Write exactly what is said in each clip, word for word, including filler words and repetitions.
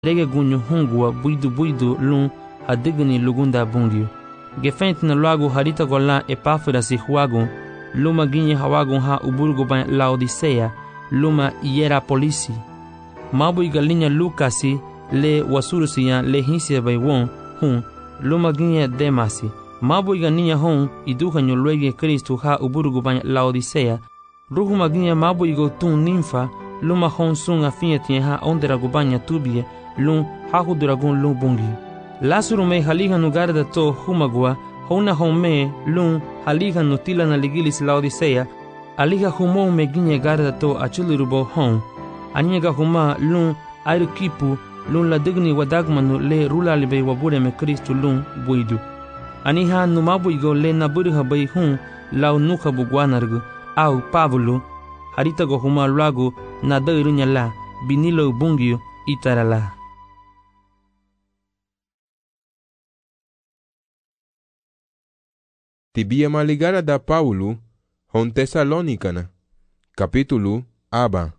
rege gunyo hungua buidu buidu lun hadigni lugunda bungio. Gefent na luagu harita gola Epáfras huagu, luma ginye hawagu ha uburgo ba Laodicea, luma Hierapolisi. Mabu igalinya Lukasi le wasurusiya le hinsia bai won hun, luma ginye Demasi. Mabu iganinya hon iduhanyo luege Kristu ha uburgo ba Laodicea, ruhu maginya mabu igo tun ninfa, luma hon sun afinya ha ondera gubanya tubie, lun hahu duragun lun bungi. Lasuru me haliga no garda to humagua, hona home lun haliga no tila na ligilis Laodicea, aliga humo me ginye garda to achulurubo hon, aniga huma lun airukipu lun la digni wadagmanu le rula libe wabure me Kristu lun buidu. Aniha numabu igo le naburiha bai hun lau nuka bugwanargu, au Pavulu, harita go huma luagu na dairunya la, binilo bungio itarala. Tibia maligara da Paulo, hon Tesalonicana, capítulo aba.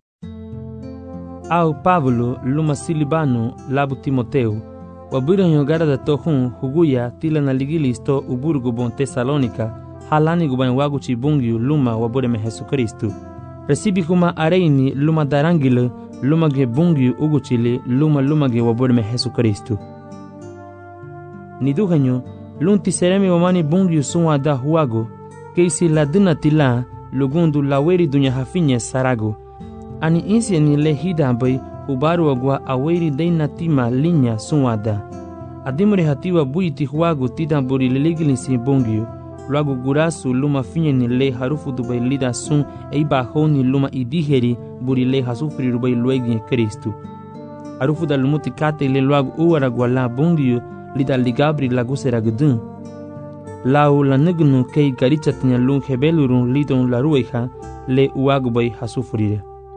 Au Pavulu luma Silibano labu Timoteu, wabura nyogara da tohun huguya tila na ligilis to uburgo bon Tesalonica, halani guban wagu chibungiu luma wabure me Jesu Kristu. Recibi kuma areini luma darangile luma ge bungiu uguchile luma luma ge wabure me Jesu Kristu. Niduhanyo lunti seremi wamani bungiu sunwa da huago, keisi la dina tila lugundu laweri dunya hafinye sarago. Ani insi ni le hida bai ubaru agwa aweri deina tima linya sunwa da. Adimure hatiwa buiti huago tida buri leligilisi bungiu, luago gurasu luma finye ni le harufu dubai lida sun eiba honi luma idiheri buri le hasufri rubai luegi Kristu. Harufu da lumuti kate le luago uwaragwa la bungiu lida ligabri lagusera gudun. Lau la nugnu kei garichatnya lung hebelurun lidon la rueha le uagu bai hasufrire.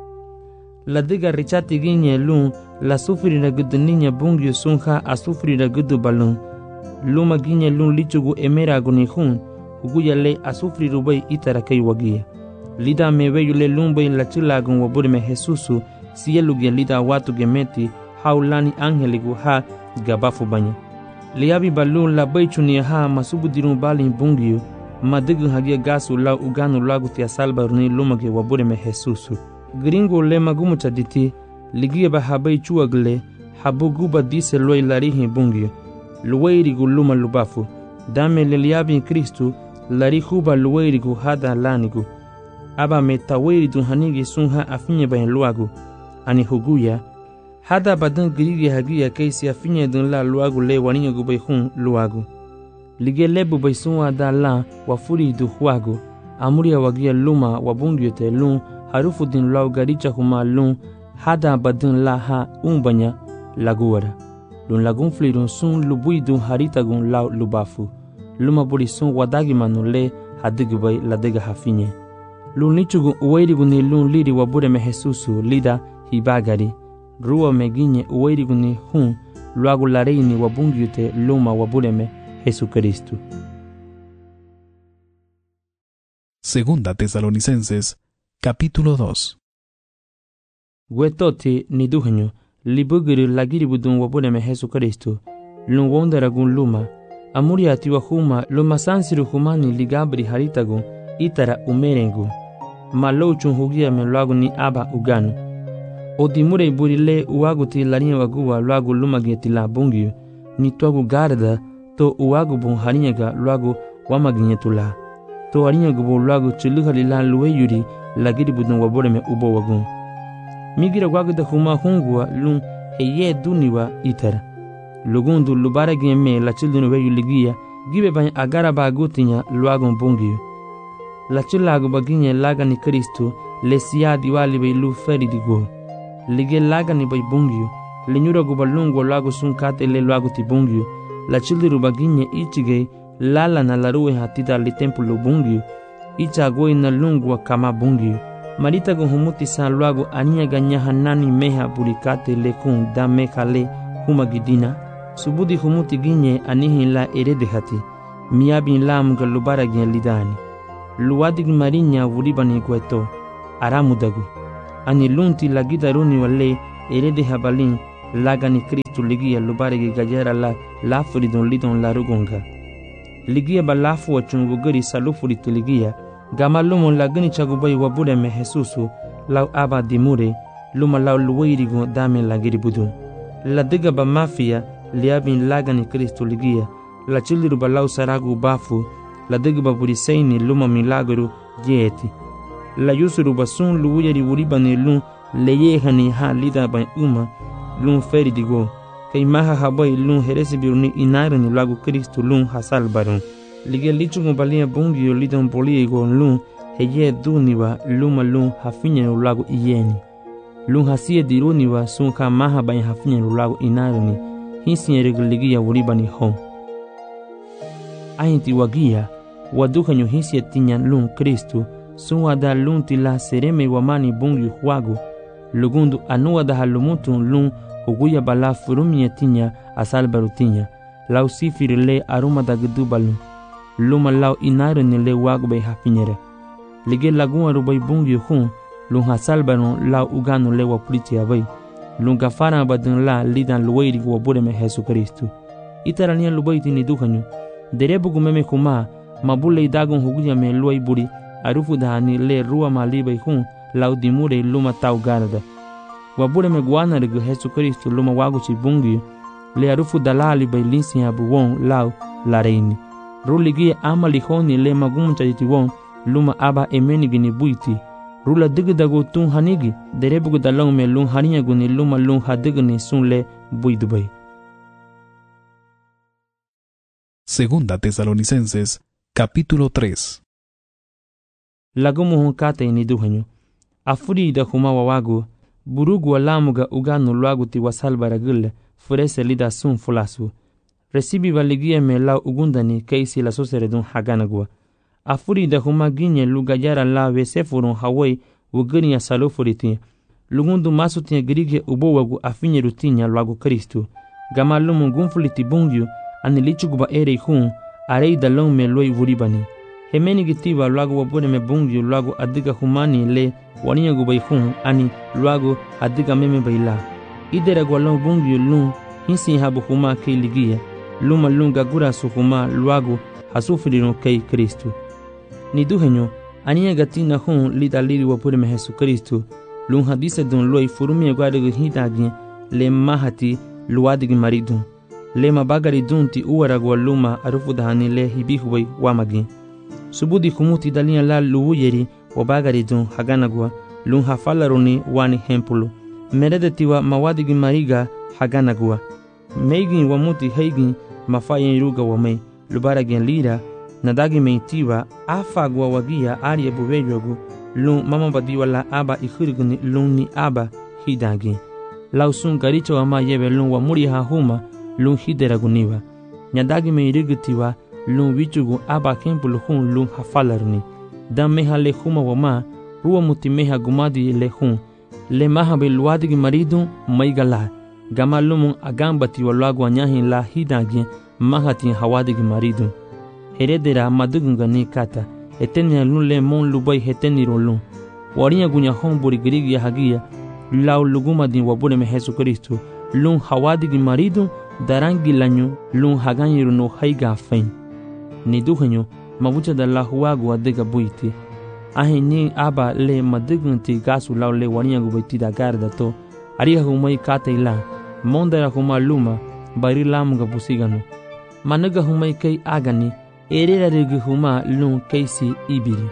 La diga richati ginye lung la sufrira guduninya bungyo sunha asufrira gudu balun. Luma ginye lung lichugu emera aguni hun, huguya le asufriru bai itara kei wagia. Lida meweyu le lung bai la chilagun waburi me Jesusu, sielugia lida watu gemeti, haulani angeligu ha gabafu banya. Liabi balun la baichuni ha masubu dirun balin bungiu, madigu hagia gasu la uganu lagu tia salba runi lumage wabure me Jesusu. Gringo le magumu chaditi, ligia ba habai chuagle, habu guba dise loi larihi bungiu, luweirigu luma lubafu, dame le liabi Kristu, larihuba luweirigu hada lanigu. Aba me taweiridu hanigi sunha afinye bahin luagu, ani huguya, hada badan girigi hagia keisi afinye dun la luagu le waninyo gubai hun luagu. Lige lebu bai sunwa da la wafuri du huagu, amuria wagia luma wabungyo te lun, harufu din lau garicha huma lun, hada badan la ha umbanya laguara. Lun lagun flirun sun lubui dun harita gun lau lubafu. Luma buri sun wadagi manu le hadigu bai ladega hafinye. Lun lichugun uweirigu ni lun liri wabure me Jesusu lida hibagari. Rua meginye uweiriguni hun luagu lareini wabungyute luma wabureme Jesu Kristu. Segunda Tesalonicenses, capítulo dos. Wetoti niduhenyo libugiri lagiribudun wabureme Jesu Kristu, lun wondaragun luma, amuri atiwa huma luma sansiru humani ligabri haritagun itara umerengu, malouchun hugia me luagu ni aba uganu. Odimure burile uaguti larinya waguwa luagu lumageti la bungiu, ni tuagu garda to uagu bun harinyaga luagu wamaginyetula. To harinyagu bu luagu chuluhali la luwe yuri lagiri budun waboreme ubo wagun. Migira waguda huma hungua lun heye duniwa itara. Lugundu lubara gime la childunu weyu ligia, gibe bany agara bagutinya luagu bungiu. La chilagu baginye laga ni Kristu, le siya diwali be lu feridigo. Lige laga ni bai bungiu, le nyura gubalungo lagu sunkate le lagu ti bungiu, la chiliru baginye ichige lala na larue hatida li tempulu bungiu, icha goi na lungwa kama bungiu. Marita guhumuti sa lagu ania ganya hanani meha burikate le kun da meha le humagidina, subudi humuti ginye anihi la erede hati, miabin lam galubara gin lidani. Luwadig marinya wuribani gueto, aramudagu. Ani lunti la gitaruni wale erede habalin lagani Kristo ligia lubarigi gajera la lafuridon lidon la rugunga. Ligia ba lafu wa chungu gari salufuriti ligia, gama lumo lagani chagubai wabude me Jesusu, lau aba dimure, luma lau luwairigo dame lagiri budu. La diga ba mafia, liabin lagani Kristo ligia, la chiliru ba lau saragu bafu, la diga ba buriseini luma milagru jeti. La yusuru ba sun luwiri uribani lun leyehani ha lida ba uma, lun feri digo, kay maha habai lun heresi biruni inarani lagu Kristo lun hasal barun. Ligia lichungo balia bungio lidon poliego lun, heye duniwa luma lun hafinya lagu iyeni. Lun hasie diruniwa sun ka maha ba hafinya lagu inarani, hinsi ligia uribani hon. Ainti wagia, wadukanyo hinsi tinyan lun Kristo, sun wada lun tila sereme wamani bungio huago, lugundu anua da halumutun lun huguya bala furumia tinya asal barutinya lau sifiri le aruma da gedubalu luma lau inaru ni le wagu bay hafinyere lige lagun arubay bungi hun lun hasal barun lau uganu le wapuliti abay lun gafara badun la lidan luwairi wabure me Jesu Kristu itarania lubay tini dukanyo derebu gumeme kuma mabule idagun huguya me luway buri arufu dahani le ruwa malibay hun lau dimure luma tau garda wabure me guana regu Jesu Kristo luma wagu chi bungi le arufu dalali bay linsi abu won lau la reini ruligi ama lihoni le magum chajiti won luma aba emeni gini buiti rula digdago tun hanigi derebugu dalong me lun haniya guni luma lun hadigni sun le buidubay. Segunda Tesalonicenses capítulo tres. Lagumu hon kate ni duhanyo afuri da huma wawagu burugu walamuga uganu luagu ti wasalbara gille furese lida sun fulasu resibi valigia me lau ugundani keisi la soseredun haganagua afuri da huma ginye lugayara la vesefurun hawai wugani ya salufuriti lugundu masuti grige ubowagu afinye rutinya luagu Kristu gama lumu gunfuliti bungyu anilichuguba ere hun arei da long me loi vuribani hemeni gitiba luagu wabune me bungyu luagu adiga humani le waniya gubai hun ani luagu adiga meme baila idera gwalong bungyu lun hinsi habu huma kei ligia luma lunga gura su huma luagu hasufirino kei Kristu ni duhenyo aniya gatina hun lida liri wapure me Jesu Kristu lun hadise dun loi furumi gwadegu hitagi le mahati luadigi maridun le mabagari dun ti uwara gwa luma arufu dahani le hibihubai wamagi subudi kumuti dalia la luuyeri wabagari dun haganagwa lun hafalaruni wani hempulu meredetiwa mawadigi mariga haganagwa meigin wamuti heigin mafayen ruga wamei lubaragin lira nadagi meitiwa afagwa wagia arie bubejogu lun mama badiwa la aba ikhiriguni lun ni aba hidagi lausun garicho ama yebe lun wamuri hahuma lun hideraguniwa nyadagi meirigitiwa lun wichugu aba hempulu hun lun hafalaruni dan meha le huma wama ruwa muti meha gumadi le hun le maha be luadigi maridun maigala gama lumun agambati walwagu anyahin la hidagi mahati hawadigi maridun heredera madugunga ni kata etenia lun le mon lubai heteni rolun wariya gunya hon buri grigi ya hagia lau luguma din wabure me Jesu Kristo lun hawadigi maridun darangi lanyu lun haganyiru no haiga fain ni duhenyo mabucha da la huagu adiga buiti ahi ni aba le madigunti gasu lau le waniya gubaiti da garda to ariha humai kata ila mondara huma luma bari lamuga busigano managa humai kai agani erera rigi huma lun keisi ibiri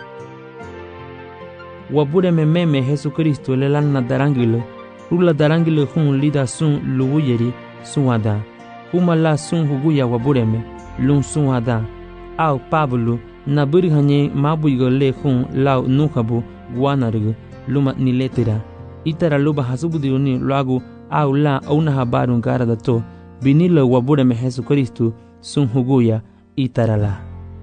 wabure me meme Jesu Kristo le lanna darangilo rula darangilo hun lida sun luwuyeri suwada huma la sun huguya wabure me lun suwada au Pablo na buri hanye mabuigo le hun lau nukabu guanarigo luma ni letera itara luba hasubudiuni luagu au la una habarun gara da to binilo wabure me Jesu Kristo sun huguya itara la.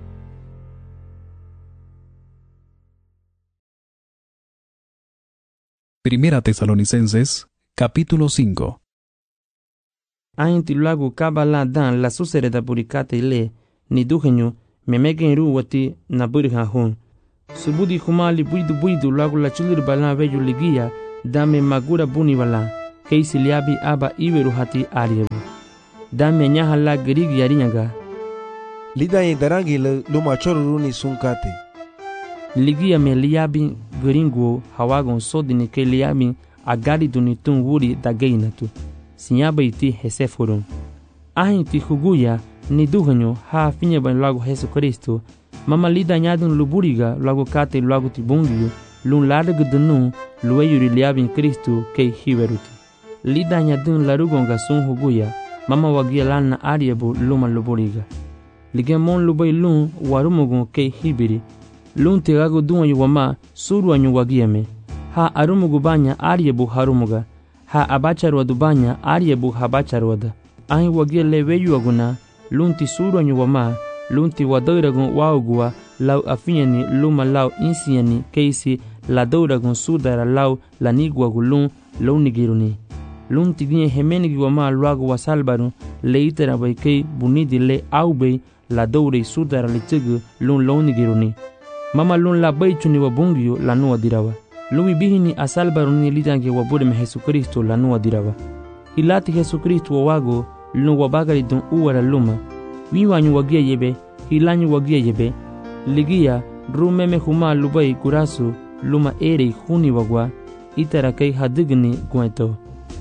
Primera Tesalonicenses capítulo cinco. Ainti luagu kabala dan la susereda burikate le ni duhenyo memegen ru wati na burha hun subudi humali buidu buidu lagu la chulir bala veju ligia dame magura buni bala keisi liabi aba iweru hati ariyebu. Dame nyaha la gerigi yarinyaga. Lida ye darangi le luma choruruni sunkate. Ligia me liabi geringo hawagon sodini ke liabi agari dunitun wuri dageinatu. Sinyaba iti heseforum. Ahin ti huguya ni duhanyo ha finye ban lago Jesu Kristo. Mama lida nyadun luburiga lago kate lago ti bungiyo. Lun larga dunu luweyuri liabin Kristo kei hiveruti. Lida nyadun larugonga sun huguya. Mama wagia lana ariabu luma luburiga. Ligemon lubay lun warumugun kei hibiri. Lun tegago duanyo wama suru anyo wagiame. Ha arumugu banya ariabu harumuga. Ha abacharwa dubanya ariabu habacharwada. Ahi wagia leweyu aguna. Lun ti suru anyo wama. Lun ti wadairagun waugua. Lau afinyani luma lau insiani keisi la dauragun sudara lau laniguagu lun launigiruni. Lun ti dinye hemenigi wama luagu wasalbaru leitera bai kei bunidi le aubei la daurei sudara litigu lun launigiruni. Mama lun la bai chuni wabungiyo la nuwa dirawa. Lumi bihini asalbaru ni litange wabudeme Jesu Kristo la nuwa dirawa. Hilati Jesu Kristo wawago lun wabagari dun uwara luma. Wiwanyu wagia yebe, hilanyu wagia yebe. Ligia rumeme huma lubai kurasu luma ere huni wagwa itara kai hadigni gueto.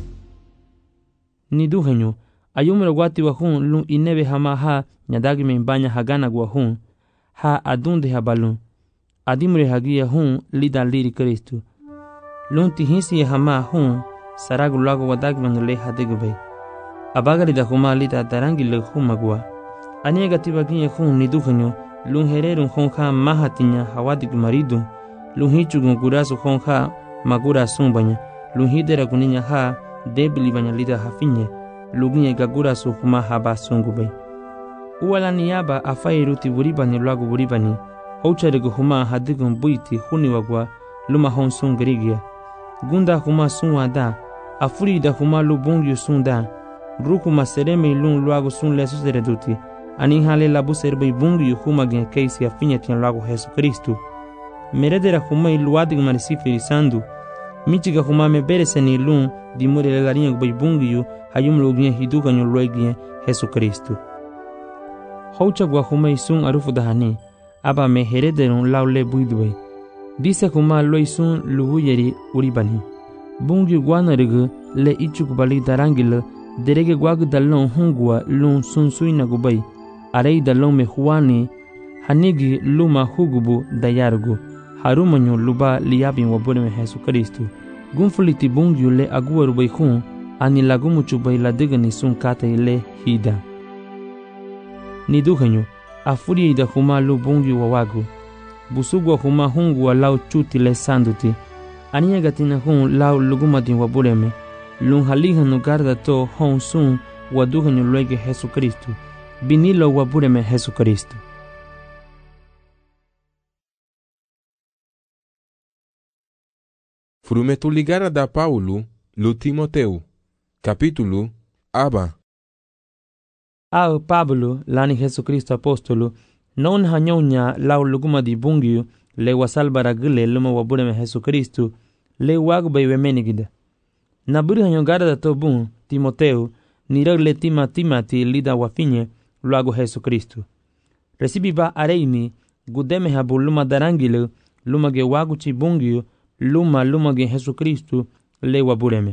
Ni duhenyo ayumra wati wa hun lun inebe hama ha nyadagi me banya hagana gwa hun ha adunde habalun adimre hagia hun lida liri Kristo. Lun tihisi hama hun saragu lago wadag mangle hadigbe. Abagari da huma lida darangi le huma gwa. Aniega tibagiye hun ni duhenyo lun hererun honka mahatinya hawadik maridu lun hichugun gurasu honka magura sumbanya lun hidera kuninya ha debili banya lida hafinye luginye gagurasu huma haba sungubay. Uwala niyaba afairuti buribani lagu buribani houcharegu huma hadigun buiti huni wagwa luma hon sungrigia gunda huma sunwa da afurida huma lubungyu sunda rukuma sereme lun lagu sun lesusereduti. Ani hale labu serbai bungu yu huma gen keisi afinyatian lago Jesu Kristo. Meredera huma iluadig marisifiri sandu. Michiga huma me bereseni lun di mure legarinha gubai bungu yu hayum lugien hiduga nyo luegien Jesu Kristo. Houcha gua huma isun arufu dahani. Aba me herederun lau le buidwe. Dise huma lo isun lugu yeri uribani. Bungu yu guana rigu le ichuk bali darangila derege guagu dalon hungua lun sunsuina gubai. Arei dalon me huani hanigi luma hugubu dayargu harumanyo luba liabin wabudeme Jesu Kristo. Gunfuliti bungyu le aguaru bai hun ani lagumuchu bai ladigani sun kate le hida. Ni duhanyo afuri da huma lu bungyu wawagu. Busugwa huma hungua lau chuti le sanduti. Aniya gatina hun lau lugumadin wabudeme. Lun halihanu garda to hon sun waduhanyo luege Jesu Kristo. Binilo wabudeme Jesu Kristo. Frumetu ligara da Paulo, lu Timoteu, capítulo aba. Ao Pablo, lani Jesu Kristo apostolo, non hanyonya lau luguma di bungiu, le wasalbara gile luma wabudeme Jesu Kristo, le wagbe wemenigida. Naburi hanyo garda to bun, Timoteu, nirag le tima timati lida wafinye, luago Jesu Kristo. Recibi ba areini, gudeme habu luma darangile, luma ge wagu chibungiu, luma luma ge Jesu Kristo, le wabureme.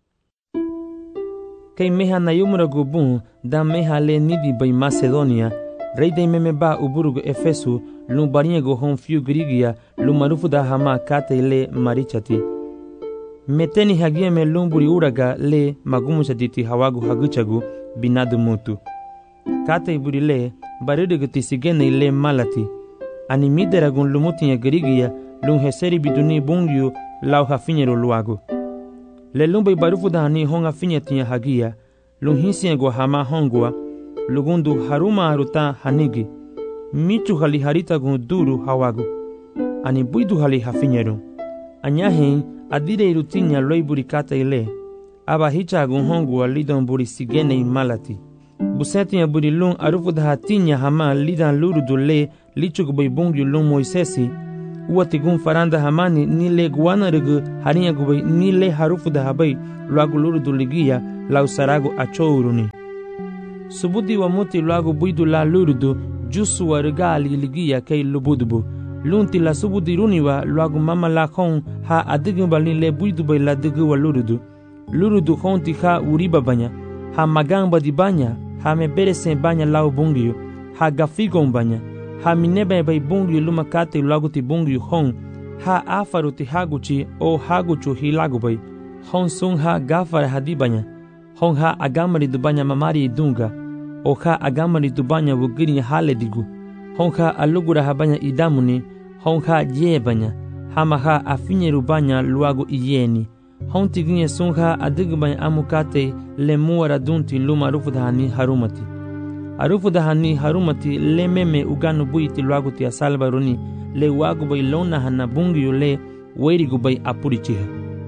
Kei meha na yumura gubun, da meha le nidi bai Macedonia, rei de meme ba uburugu Efesu, lum barinha go hon fiu grigia, luma rufu da hama kate le marichati. Meteni hagieme lumburi uraga le magumuchaditi hawagu haguchagu, binadu mutu. Kate iburi le, baridugu tisigene le malati. Ani mideragun lumutinya grigia, lum heseri biduni bungyu, lau hafinyero luagu. Le lumbai barufu da hani honga finyatinya hagia, lum hinsiego hama hongua, lugundu haruma haruta hanigi. Michu hali harita gun duru hawagu. Ani buidu hali hafinyero. Anyahin, adire irutinya loiburi kata ile. Aba hicha gun hongua lidon buri sigene malati. Busetinya buri lun arufu da hatinya hama lidan luru dule lichuk bai bungyu lun Moisesi. uatigun faranda hamani ni le guana regu harinha gubai ni le harufu da habai luagu lurudu ligia lau sarago achouruni. Subudi wa muti luagu buidu la lurudu jusu wa regali ligia kei lubudubu. Lunti la subudi runiwa luagu mama la khon ha adigun bali le buidu bai la digu wa lurudu. Lurudu khonti ha uriba banya, ha magamba di banya, ha me beresen banya lau bungiyo, ha gafigon banya, ha minebe bai bungiyo luma kate luagu ti bungiyo khon, ha afaru ti haguchi o haguchu hilagu bai, khon sung ha gafara hadi banya, khon ha agamari du banya mamari dunga, o ha agamari du banya wugiri hale digu, khon ha alugura ha banya idamuni, khon ha ye banya, ha maha afinyeru banya luagu iyeni. Honti ginye sungha adigban amukate le muara dunti luma arufu dahani harumati. Arufu dahani harumati le meme uganu buiti luaguti asalba runi le wagu bai lona hana bungiyo le weirigu bai apurichiha.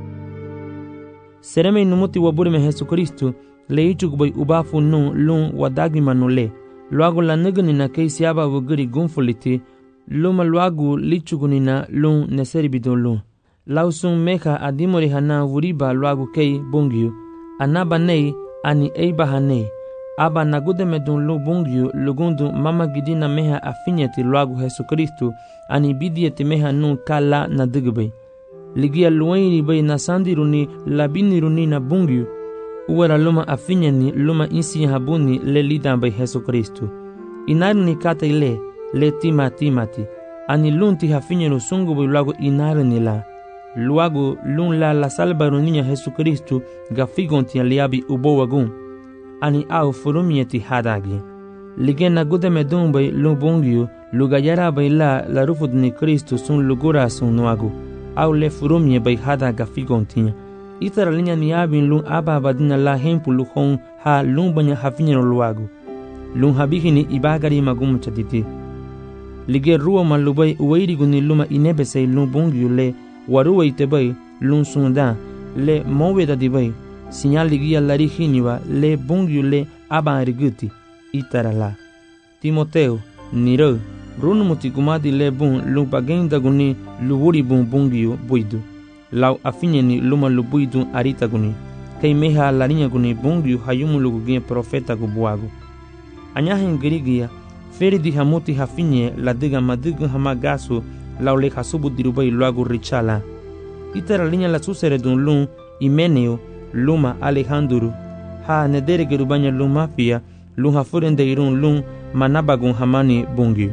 Sereme inumuti waburi me Jesu Kristu le ichugu bai ubafu nu lun wadagimanu le. Luagu la nigani na keisiaba wugiri gunfuliti luma luagu lichuguni na lun neseribido lun. Lausung meka adimori hana wuriba luagu kei bungiyo. Anaba nei ani eiba hanei. Aba nagude medun lu bungiyo lugundu mama gidina meha afinyeti luagu Jesu Kristu ani bidieti meha nun kala na digbe. Ligia luenri bay na sandiruni labiniruni na bungiyo. Uwera luma afinyeni luma insi habuni le lidan bay Jesu Kristu. Inaruni kate le le tima timati. Ani lunti hafinyenu sungu bay luagu inaruni la. Luagu lun la la salbaruninya Jesu Kristu gafigonti liabi ubowagun. Ani au furumieti hadagi. Ligena gude medumbai lubungiu lugayara bai la la rufudni Kristu sun lugura sun nuagu. Au le furumie bai hada gafigontinya. Itara linya ni abin lun aba badina la hempu luhon ha lun banya hafinyero luagu. Lun habihini ibagari magum chatiti. Lige ruwa malubai uwairiguni luma inebesei lun bungiu le waruwa itebai lun sunda le moweda dibai sinyal ligia larihiniwa le bungiu le abanriguti itarala. Timoteo niro runumuti kumadi le bun lun bagenda guni luwuri bun bungiu buidu. Lau afinyeni luma lubuidu arita guni. Kei meha larinya guni bungiu hayumu lugugia profeta gubuagu. Anyahen girigia feri di hamuti hafinye la diga madiga hamagasu lau le hasubu dirubai luagu richala. Itara linya la susere dun lun Imeneo luma Alejandro ha nedere gerubanya lun mafia lun hafurende irun lun manabagun hamani bungiu.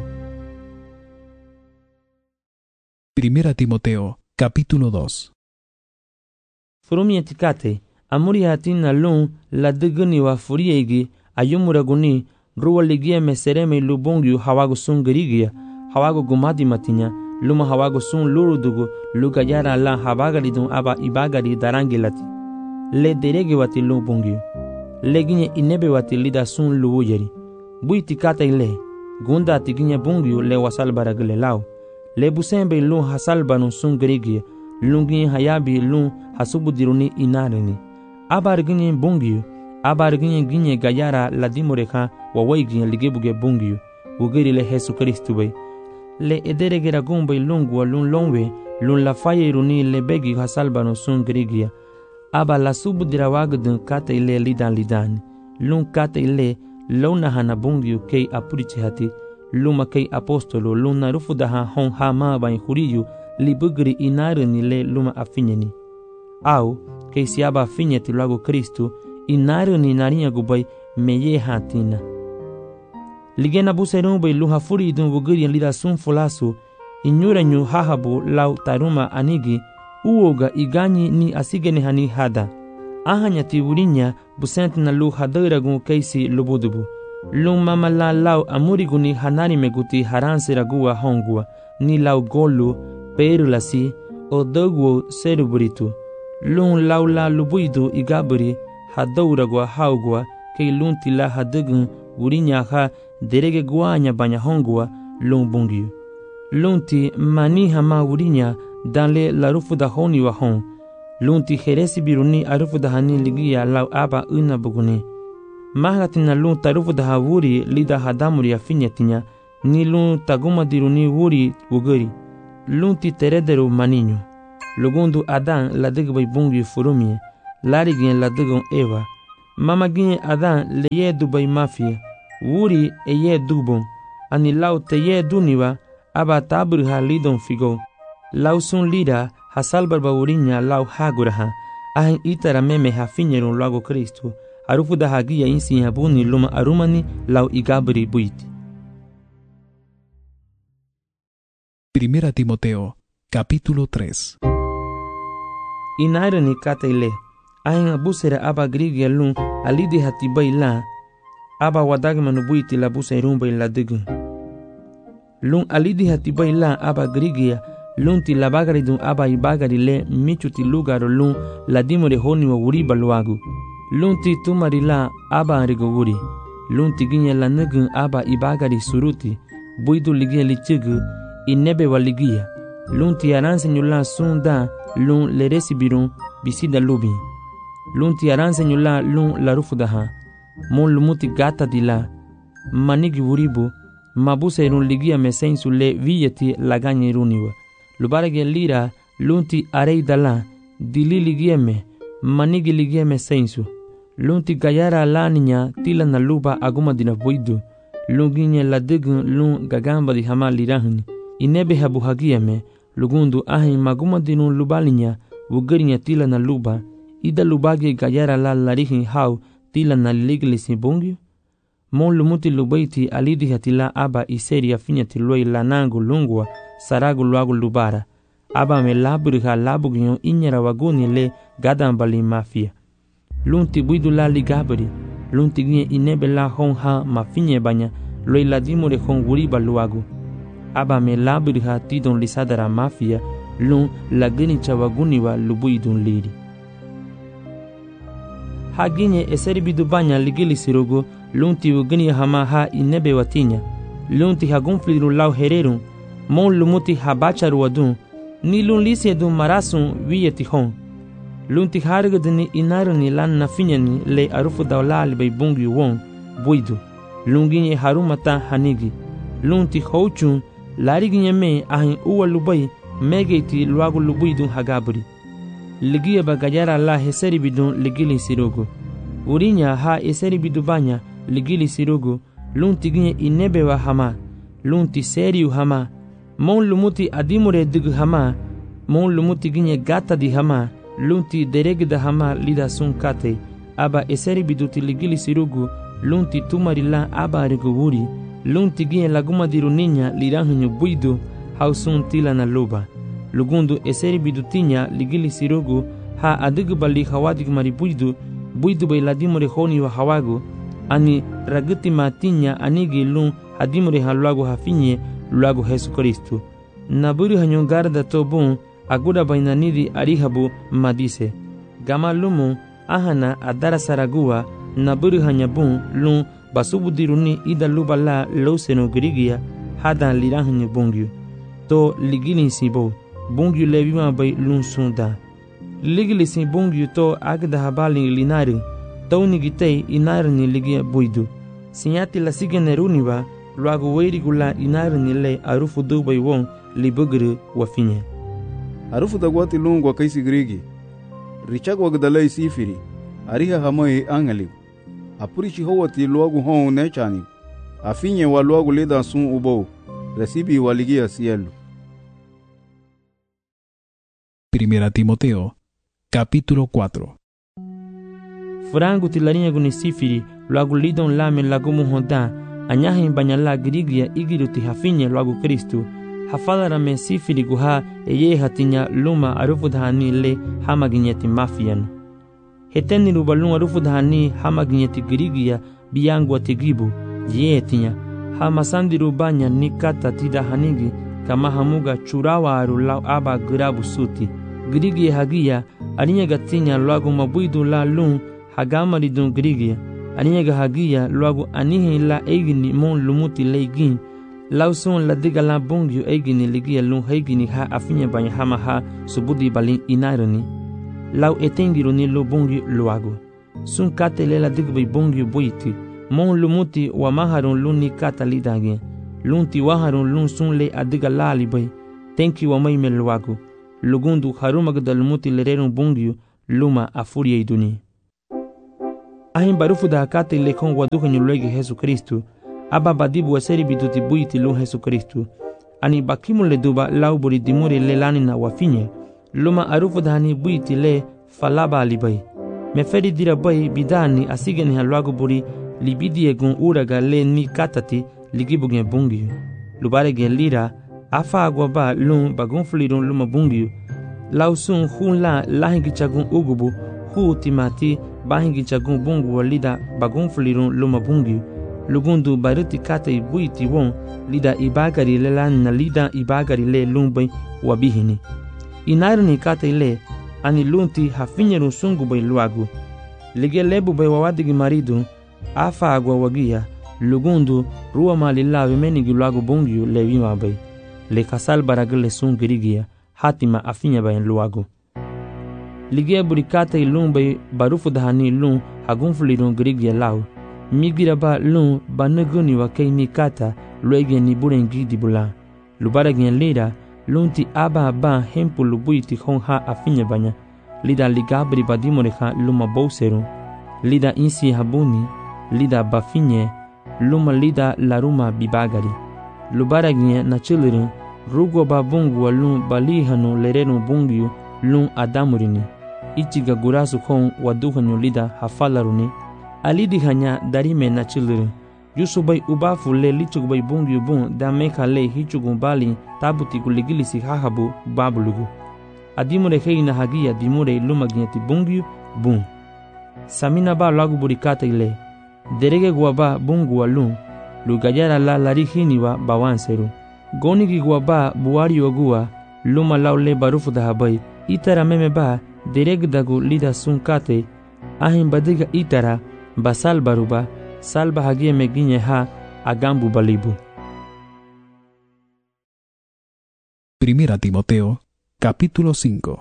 Primera Timoteo, capítulo dos. Furumi etikate amuri hatina lun la diguni wa furiegi ayumuraguni ruwa ligia mesereme lubungiu hawagu sungerigia hawagu gumadi matinya luma hawago sun lurudugu lugayara la habagari dun aba ibagari darangi lati. Le derege wati lubungiu. Le ginye inebe wati lida sun luwujeri. Buiti kata ile. Gunda ati ginye bungiu le wasalbara gile lao. Le busembe lun hasalbanu sun gerigia. Lun ginye hayabi lun hasubudiruni inarini. Abar ginye bungiu. Abar ginye ginye gayara la dimoreka wawai ginye ligebuge bungiu. Ugeri le Jesu Kristu bai. Le ederegera gumbai lungwa lun longwe lun la faye runi le begi hasalbano sun grigia. Aba la subu dirawagdun kate ile lidan lidan. Lun kate ile luna hana bungiu kei apurichi hati. Luma kei apostolo luna rufudaha hon hama bain huriyu libugri inaruni le luma afinyeni. Au kei siaba afinyeti luago Kristu inaruni narinya gubai meye hatina. Ligena buserun bai luha furi dun wugiri lida sun fulasu inyura nyu hahabu lau taruma anigi uoga iganyi ni asigene hani hada. Ahanya ti wurinya busent na lu hadairagun keisi lubudubu. Lun mama la lau amuriguni hanari meguti haransi ragua hongua ni lau golu perulasi o doguo seruburitu. Lun lau la lubuidu igaburi hadauragua haugua kei lun tila hadagun wurinya ha derege guanya banya hongua lun bungiu. Lunti mani hama wurinya danle la rufu da honi wa hon. Lunti heresi biruni arufu da hani ligia lau aba una buguni. Mahagatina lun tarufu da ha wuri lida hadamuri afinyetinya ni lun taguma diruni wuri wuguri. lun ti teredero maninho. Lugundu Adan la digbay bungi furumie, larigien la digon Eva. Mamagien Adan leye dubay mafia, wuri eye dubon, ani lau teye duniwa, aba taburha lidon figo. Lau sun lida, hasalbar baurinya lau haguraha, ahin itara meme hafinyeron lago Cristo, arufu da hagia insi habuni luma arumani lau igabri buiti. Primera Timoteo, capítulo tres. Inairani kataile, ahin abusera aba grigia lun, alidi hatibay la, aba wadagmanu buiti la busa irumba la digun. Lun alidi hatibay la aba grigia, lun ti la bagari dun aba ibagari le michu ti lugaro lun la dimore honi wa wuri baluagu. Lun ti tumari la aba arigo wuri. Lun ti ginye la nugun aba ibagari suruti, buidu ligia lichigu, inebe wa ligia. Lun ti aranse nyula sunda lun le resibirun bisida lubi. Lun ti aranse nyula lun la rufudaha. Mon lumuti gata di la. Manigi wuribu, mabusa irun ligia mesensu le viyeti laganya iruniwa. Lubarage lira lunti arei dala dili ligieme manigi ligieme sensu lunti gayara la niña tila na luba aguma dina buidu lunginye la digun lun gagamba di hama lirahni inebe habu hagieme lugundu ahin maguma dinu lubalinya wugarinya tila na luba ida lubage gayara la larihin hau tila na liglisi bungyu mon lumuti lubaiti alidi hatila aba iseri afinyati loi lanangu lungwa saragu luagu lubara aba me laburiha labugyo inyara waguni le gadambali mafia lunti buidu la ligabri lunti gie inebe la hon ha mafinye banya loi ladimure hon wuriba luagu aba me laburiha tidon lisadara mafia lun lagini chawaguni wa lubuidun liri haginye eseri bidu banya ligili sirogo lunti ugini hama ha inebe watinya lunti hagunfliru lau hererun mon lumuti habacharu wadun ni lun lise dun marasun wiyeti hon lunti hargadini inarani lan nafinyani le arufu dawlali bay bungi won buidu lunginye harumata hanigi lunti houchun lariginye me ahin uwa lubay megeti luagu lubuidun hagabri ligiya bagayara la heseri bidun ligili sirogo urinya ha eseri bidubanya ligili sirogo lunti ginye inebewa hama lunti seriu hama mon lumuti adimure dig hama mon lumuti ginye gata di hama lunti deregda hama lida sun kate aba eseri biduti ligili sirugu lunti tumarila aba regowuri lunti ginye laguma diruninya liranhinyo buidu hausun tila na luba lugundu eseri bidutinya ligili sirugu ha adigubali hawadig mari buidu buidu bay ladimure honi wa hawagu ani raguti matinya anigi lun hadimure haluagu hafinye luagu Jesu Kristu naburi hanyon garda tobun aguda bainanidi arihabu madise gama lumu ahana adara saragua naburi hanyabun lun basubudiruni ida luba la loseno grigia hadan lirahanyo bungyu to ligilin sibo bungyu levima bay lun sunda ligili sin bungyu to agda habali linari tawni gitei inarni ligia buidu sinyati la sigeneruniwa luagu weirigula inarni le arufu dubay won libugru wafinye arufu dagwati lungwa kaisi grigi richag wagdalai sifiri ariha hamai angali apurichi howati luagu hon nechani afinye wa luagu leda sun ubo recibi waligia cielo. Primera Timoteo, capítulo cuatro. Frangu tilarinya guni sifiri luagu lidon lame lagumu honda anyahin banyala grigia igiruti hafinye luagu Kristu hafadara me sifiri guha eye hatinya luma arufudhani le hamaginyeti mafian heteni rubalun arufudhani hamaginyeti grigia biyangu atigibu ye tinya hamasandi rubanya nikata tida hanigi kama hamuga churawa arulau aba grabu suti grigia hagia arinya gatinya luagu mabuidu la lun hagamari dun grigia arinya hagia luagu anihi la egini mon lumuti leigin lausun la diga la bungyu egini ligia lun hegini ha afinya banya hama ha subudi balin inarani lau etengiru ni lo bungyu luagu sun katele la digbai bungyu buiti mon lumuti wa maharun lun ni kata lidage lunti waharun lun sun le adiga lali bay tenki wa mai meluagu lugundu harumag dalmuti lererun bungiu luma afuria iduni ahin barufu da hakate lekon waduha nyulwege Jesu Kristu aba badibu waseri biduti buiti lu Jesu Kristu ani bakimu le duba lauburi dimuri le lanina wafinye luma arufu da hani buiti le falaba alibai meferi dira bai bidani asigeni halwagu buri libidi egun uraga le ni katati ligibugen bungiu lubare gen lira afa agwa ba lun bagun flirun luma bungiu lausun hun la lahingi chagun ugubu hu timati bahingi chagun bungu walida bagun flirun luma bungiu lugundu baruti kate buiti won lida ibagari le lan na lida ibagari le lumbai wabihini inarni kate le ani lunti hafinyeru sungu bai luagu lige lebu bai wawadigi maridu afa agwa wagia lugundu ruwa malila menigi luagu bungiu le wima bai le kasal baragale sun girigia hatima afinya bai luagu lige burikate lumbai barufu dahani lun hagunfulirun girigia lau migira ba lun banaguni wa kei ni kata luege ni burengi di bula lubara gen lida lunti aba ba hempu lubuiti hon ha afinya banya lida ligabri badimore ha luma bouseru lida insi habuni lida bafinye luma lida laruma bibagari lubara gen na chilirin rugo ba bungu wa lun balihanu lerenu bungiu lun adamurini ichiga gurasu hon waduhanyu lida hafalaruni alidi hanya darime na chilirin yusubai ubafu le lichugubai bungiu bun da meka le hichugun bali tabuti guligilisi hahabu babulugu adimure heina hagia dimure lumagneti bungiu bun samina ba lagu burikata ile derege guaba bungu alun lugayara la larihini wa bawanseru gonigi guaba buari ogua luma laule barufu da habai itara meme ba derege dagu lida sunkate ahin badiga itara basal baruba salba hagie meginye ha agambu balibu. Primera Timoteo, capítulo cinco.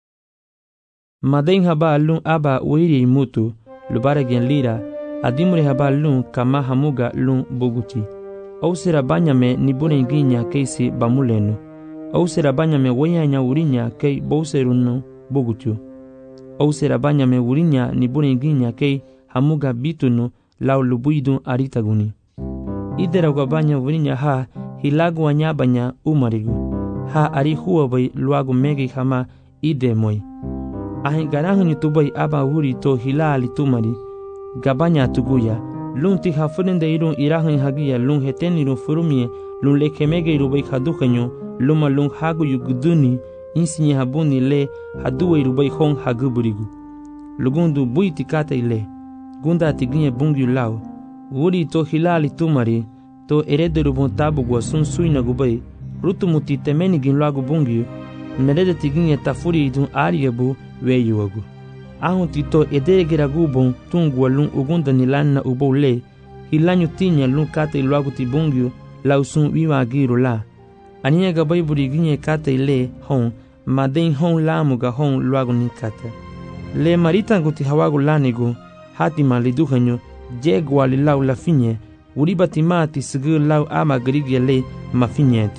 Maden haba lun aba uiri imutu, lubara gen lira, adimure haba lun kama hamuga lun buguti. Ou sera banyame ni bune ginya keisi bamulenu. Ou sera banyame weyanya urinya kei bouserunu bugutu. Ou sera banyame urinya ni bune ginya kei hamuga bitunu lau lubuidun aritaguni. Idera gwabanya urinya ha hilagu wanyabanya umarigu. Ha ari huwa bai luagu megi hama ide moi. Ahin garahuni tubai aba uri to hilali tumari. Gabanya tuguya. Lung ti hafurende irun irahun hagia lung heten irun furumie lung lekemege irubai hadukanyo luma lung hagu yuguduni insinye habuni le haduwa irubai hong haguburigu. Lugundu buiti kata ile. Gunda tiginye bungi lau. Uri to hilali tumari to erederu bon tabugwa sun suina gubai. Rutumuti temeni ginlagu bungi merede tiginye tafuri idun ariyabu weyuagu. Ahun tito ederegera gubon tungwa lun ugunda nilanna ubou le hilanyu tinya lun kate iluagu ti bungi lausun wiwa agiru la. Aniya gabai buri ginye kate ile hon maden hon lamuga hon luagu ni kate. Le maritangu ti hawagu lanigu hatima liduhanyo jegwa li lau la finye uribati mati sigur lau ama grigye le mafinyeti.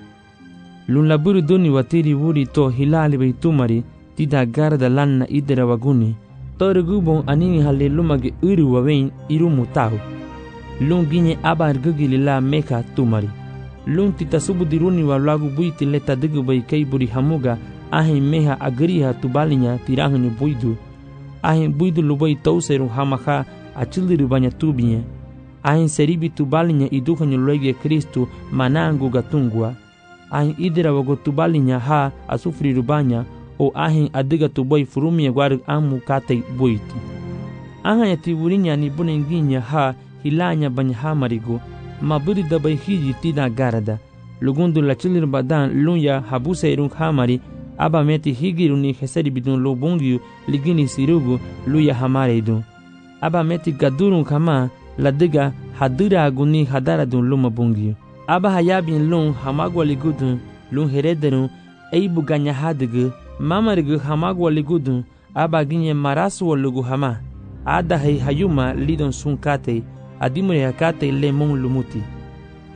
Lun laburu duni watiri wuri to hilali bai tumari tida garda lanna idera waguni. Tori gubon anini hale lumage uru wawein irumu tahu. Lun ginye abar gugili la meka tumari. Lun tita subu diruni wa lagu buiti leta digu bai kei buri hamuga ahin meha agriha tubalinya tirahuni buidu. Ahin buidu lubai tauseru hamaha achiliru banya tubinye. Ahin seribi tubalinya iduhanyu loige Kristu manangu gatungwa. Ahin idera wago tubalinya ha asufri rubanya o ahin adiga tubai furumia gwaru amu kate buiti. Ahin ya tiburinya ni bunenginya ha hilanya banya hamarigo maburi dabai hiji tida garada. Lugundu la chilir badan lunya habuse irung hamari aba meti higiru ni heseri bidun lo bungiu ligini sirugu luya hamare idun. Aba meti gadurun kama ladiga hadura aguni hadara dun luma bungiu. Aba hayabin lun hamagwa ligudun lun herederun eibu ganya hadigu mamarigu hamagwa ligudun aba ginye marasu lugu hama. Ada hay hayuma lidon sun kate adimure hakate le mon lumuti.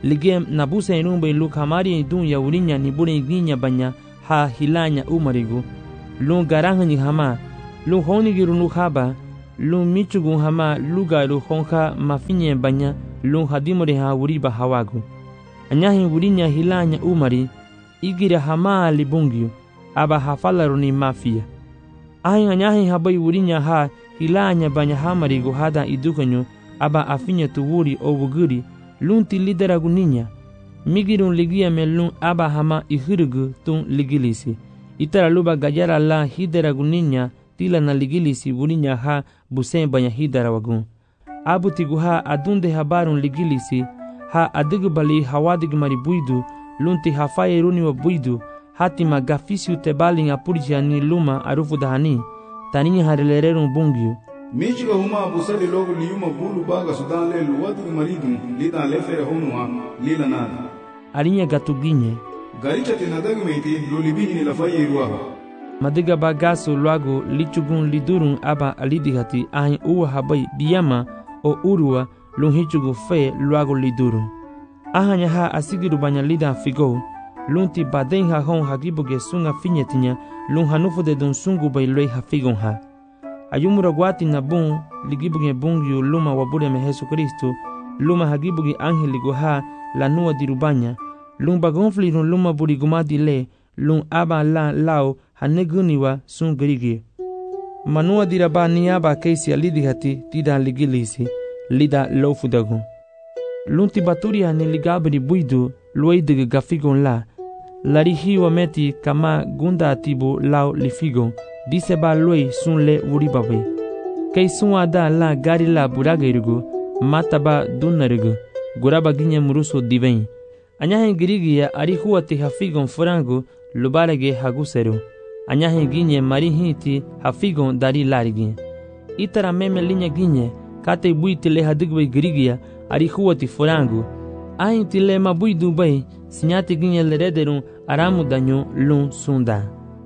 ligem nabuse rumbe lu kamari dun ya urinya ni bure ginya banya ha hilanya umarigu lu garang ni hama lu honi giru nu khaba lu michugu hama lu garu honka mafinye banya lu hadimore ha uriba hawagu anyahi urinya hilanya umari igira hama libungyu aba hafalaru ni mafia ahin anyahi habai urinya ha hilanya banya hamarigu hada idukanyo aba afinya tuwuri obuguri lunti lideragu ninya migirun ligia melun aba hama ihirugu tun ligilisi itara luba gajara la hideragu ninya tila na ligilisi wurinya ha busen banya hiderawagun abu tigu ha adunde habarun ligilisi ha adigu bali hawadig mari buidu lunti hafaye runi wa buidu hatima gafisiu tebalin apurjia ni luma arufu dahani taninya harelererun bungyu Michiga huma busali logo liyuma bulu baga sudan le luwatu maridun lida lefere honua lila nada. Alinya gatuginye. Garicha tinadagu meiti lulibini ni lafaye iruaha. Madiga bagaso luago lichugun lidurun aba alidigati ahin uwa habai biyama o urua lunhichugu fe luago lidurun. Ahanya ha asigiru banya lida figo lunti baden ha hon hagibuge sunga finyetinya lun hanufu de dun sungu bay loi ha figon ha. Ayumura guati na bun ligibuge bungyu luma wabure me Jesu Kristo luma hagibuge angeligo ha la nua dirubanya lum bagonfli run luma burigumadi le lum aba la lao haneguniwa sun grigi manua diraba niaba keisi alidihati tida ligilisi lida lofudagu lunti baturia ni ligabri buidu luidige gafigon la larihi wa meti kama gunda atibu lao lifigon dise ba loi sun le uribabe kei sun ada la gari la buragerigu mataba dunarigu guraba ginye muruso diven anyahe girigia ari huati hafigon furangu lubarege haguseru anyahe ginye mari hiti hafigon dari larigi itara meme linya ginye kate buiti le hadigwe girigia ari huati furangu ahinti le mabui dubai sinyati ginye lerederun aramu danyo lun sunda.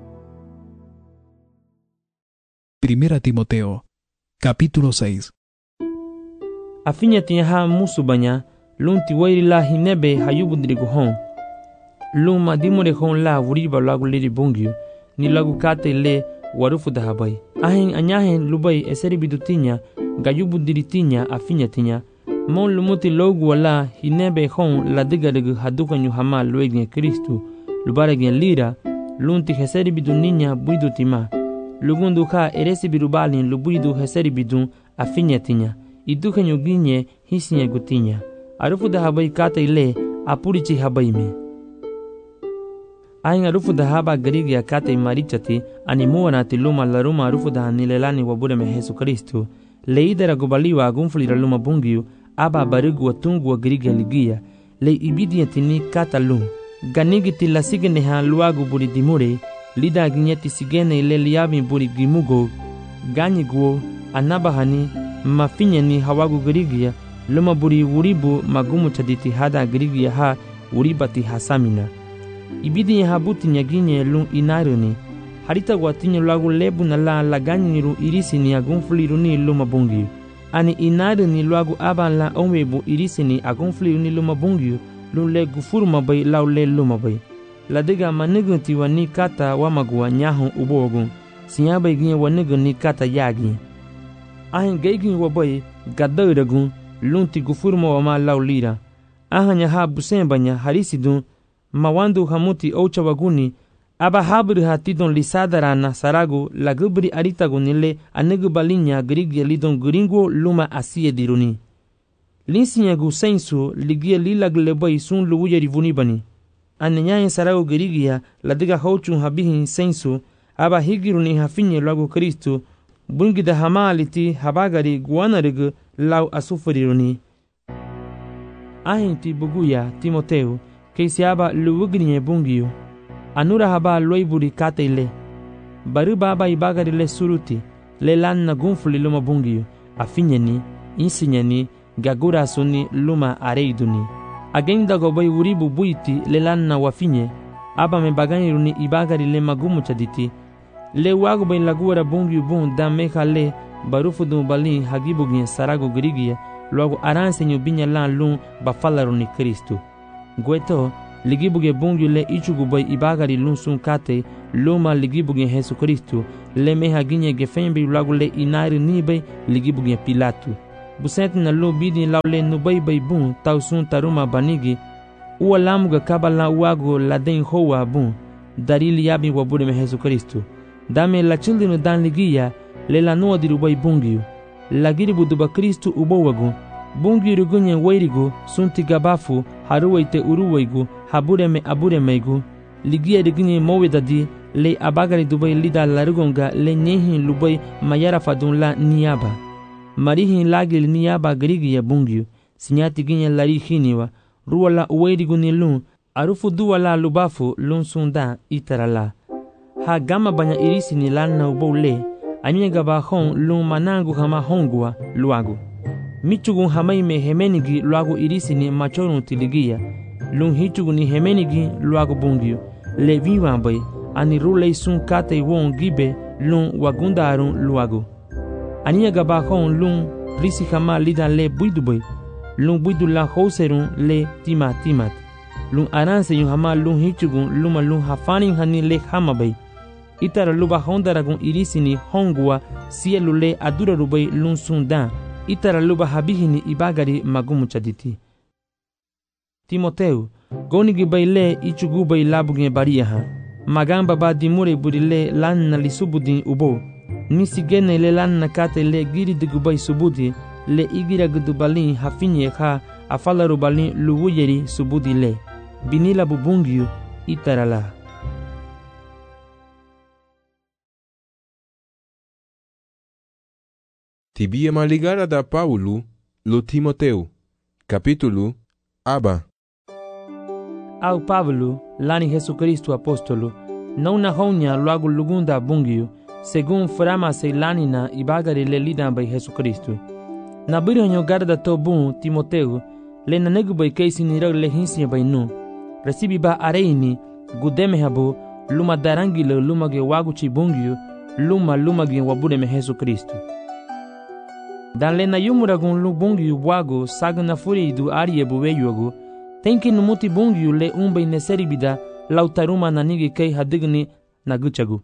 Primera Timoteo, capítulo seis. Afinya tiha musubanya lunti wairi la hinebe hayubudrigu hon luma dimore hon la wuriba lagu liri bungyu ni lagu kate le warufu dahabai ahin anyahen lubai eseri bidutinya gayubudritinya afinya tinya mon lumuti logu wala hinebe hon la digadegu hadukanyu hama luegne Kristu lubaregen lira lunti heseri biduninya buidutima lugundu ka eresi birubalin lubuidu heseri bidun afinya tinya idukanyu ginye hisinya gutinya arufu da habai kate le apurichi habai me ahin arufu da haba garigia kate marichati animuana tiluma laruma arufu da hanilelani wabure me Jesu Kristo leidera gubaliwa agunfulira luma bungiu aba barigu watungu wa garigia ligia le ibidia tini kata lum ganigi tila sigene ha luagu buri dimure lida ginyeti sigene ile liabi buri gimugo ganyiguo anabahani mafinyani hawagu garigia luma buri wuribu magumu chaditi hada girigia ha uribati hasamina ibidi habuti nyaginye lun inaruni harita watinyo lagu lebu na la laganyiru irisini agunfliruni luma bungi ani inaruni lagu aban la omwebu irisini agunfliruni luma bungi lun le gufuru mabai lau le luma bai ladega manigunti wani kata wamagua nyahun ubogun siyabai ginye waniguni kata yagi ahin geigin wabai gadaragun lunti gufurma wa ma laulira ahanya ha busembanya harisidun mawandu hamuti oucha waguni aba habri hatidon lisadarana saragu lagubri aritagunile anegu balinya grigia lidon gringo luma asie diruni linsinya gu sensu ligia lilagleboy sun luuya rivuni bani anenya saragu grigia ladiga hochun habihin sensu aba higiruni hafinye lagu Kristo bungida hamaliti habagari guanarigu lau asufuriruni ahinti buguya Timoteo keisiaba luwugrinye bungiyo anura haba loiburi kateile bari baba ibagari le suruti le lanna gunfuli luma bungiyo afinyeni insinyeni gagura suni luma areiduni agenda gobai wuribu buiti le lanna wafinye aba me baganiruni ibagari le magumu chaditi le wagu bay lagura bungiyo bun dameka le barufu dum balin hagibugi sarago grigia logo aransenyo binya lan lun bafalaruni Kristo Gueto ligibuge bungyu le ichugu bay ibagari lun sun kate luma ligibuge Jesu Kristu le meha ginye gefembi lagu le inari nibe ligibuge Pilatu. Busent na lo bidi laule nubay bay bun tau sun taruma banigi uwa lamuga kabala uago la den hoa bun darili yabi wabude me Jesu Kristu. Dame la childinu dan ligia le la noa diru bay bungyu. La giribu duba Kristu ubowagu bungi rugunye wairigu sunti gabafu haruwaite uruwaigu habureme aburemeigu ligia rigunye mowedadi le abagari dubai lida larugonga le nyehin lubai mayara fadun la niyaba marihin lagil niyaba grigiya bungiu sinyati ginye lari hiniwa ruwala wairigu ni lun arufu duwala lubafu lun sunda itarala ha gama banya irisi ni lana ubole anye gaba hon lun manangu hama hongwa luagu michugun hamai me hemenigi luagu irisi ni machorun tiligia lun hichugun ni hemenigi luagu bungiu le viwambay ani rulei sun kate won gibe lun wagundarun luagu ania gabahon lun risi hama lida le buidubay lun buidu la hoserun le tima timat lun aranse yun hama lun hichugun luma lun hafanin hani le hamabay itara luba hondaragun irisi ni hongwa sielu le adura rubay lun sundan itara luba habihini ibagari magumu chaditi. Timoteu, gonigi baile ichugu bay labugne bariyaha. Magamba ba dimure burile lanna li subudin ubo. Nisi gene le lanna kate le giri digubay subudi le igira gudubalin hafinye ha afala rubalin luwuyeri subudi le. Binila bubungiu itara la. Tibia maligara da Paulo lo Timoteu. Capítulo Aba. Au Pablo, lani Jesu Kristu apostolo, não na honya logo lugunda bungiu, según frama se lanina ibagari le lidan by Jesu Kristu. Na biranyo garda to bun Timoteu, le na negu by keisi ni rag le hinsiya by nu. Recibi ba areini, gudeme habo, luma darangile luma ge waguchi bungiu, luma luma ge wabude me Jesu Kristu. Dan le na yumuragun lu bungiu wago saga na furi du arie buweyuagu, tenki numuti bungiu le umbay neseribida lautaruma na nigi kei hadigni na guchagu.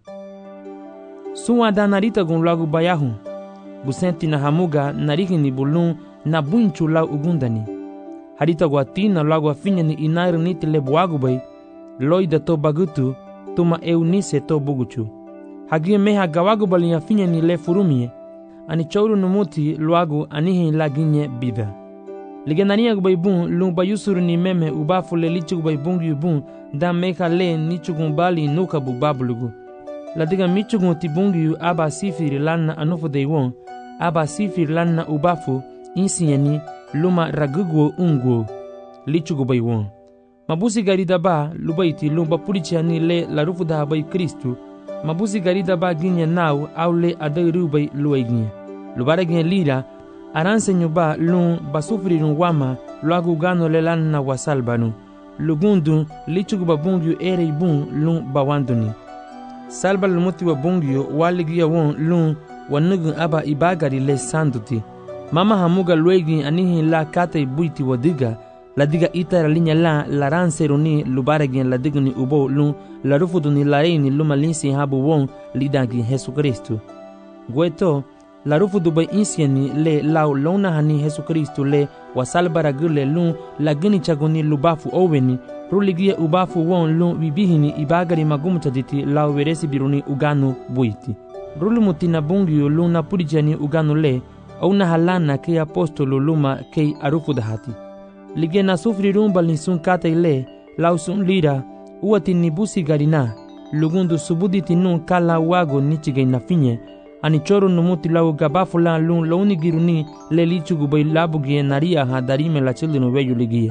Suwa da narita gun lagu bayahun, busenti na hamuga narikini bulun na bunchu lau ugundani. Harita guatina lagu afinyani inairu niti le buagu bay, loida to bagutu, tuma eunise to buguchu. Hagie meha gawagu bali afinyani le furumie, ani chouru numuti luagu anihi laginye bida. Ligenania gubay bun lung bayusuru ni meme ubafu le lichu gubay bungi bun da meka le nichugun bali nuka bu babulugu. Ladiga michugun ti bungi aba sifiri lanna anufu de won, aba sifiri lanna ubafu insieni luma ragugo ungo lichu gubay won. Mabusi garida ba lubaiti lumba pulichiani le larufu da bay Kristu, mabusi garida ba ginye nau au le adairu bay luaiginye. Lubara ginye lira aranse nyuba lun basufrirun wama luagu gano le lanna wasalbanu. Lugundu lichugu babungyu ere ibun lun bawanduni. Salba lumuti wa bungyu waligia won lun wanugun aba ibagari le sanduti. Mama hamuga luegi anihi la kata ibuiti wadiga. Ladiga itara linya la laranse runi lubara gen ladiguni ubo lun larufuduni lareini luma linsi habu won lidagi Jesu Kristu. Gueto larufu dubai insieni le lau lona hani Jesu Kristu le wasalbara gule lun lagini chagoni lubafu oweni ruligia ubafu won lun bibihini ibagari magumu chaditi lau veresi biruni uganu buiti. Rulumuti na bungiu lun na purijani uganu le au na halana kei apostolo luma kei arufu dahati. Lige na sufri rumbal ni sun kata ile lau sun lira uati ni busi garina lugundu subuditi nun kala wago nichige na finye ani choro numuti lau gabafu la lun launi giruni le lichugu bay labu gie naria ha darime la childinu weyu ligie.